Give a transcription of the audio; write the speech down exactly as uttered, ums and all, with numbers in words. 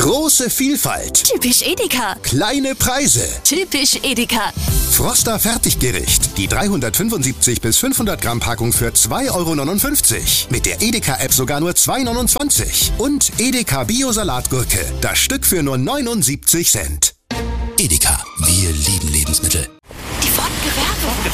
Große Vielfalt. Typisch Edeka. Kleine Preise. Typisch Edeka. Froster Fertiggericht. Die dreihundertfünfundsiebzig bis fünfhundert Gramm Packung für zwei Euro neunundfünfzig. Mit der Edeka-App sogar nur zwei Euro neunundzwanzig. Und Edeka Bio-Salatgurke. Das Stück für nur neunundsiebzig Cent. Edeka, wir lieben Lebensmittel. Die Wortgewerbe.